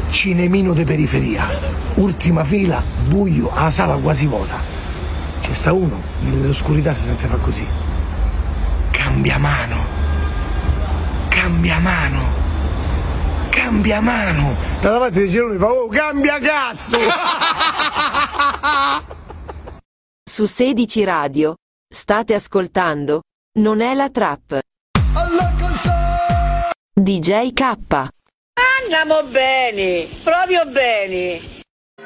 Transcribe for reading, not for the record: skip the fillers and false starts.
cinemino de periferia, ultima fila, buio, a sala quasi vuota. C'è sta uno, nell'oscurità si sente fa così. Cambia mano, cambia mano, cambia mano. Dalla parte del girone fa, oh, cambia cazzo! Su 16 Radio, state ascoltando, non è la trap. DJ K. Andiamo bene, proprio bene.